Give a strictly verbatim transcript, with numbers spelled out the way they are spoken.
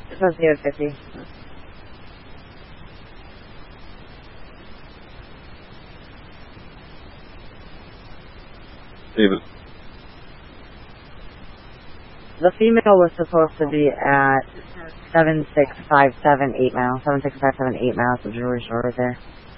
It's supposed to be at fifty. David. The female was supposed to be at seven six five seven eight miles. Seven six five seven eight miles. The jewelry store right there.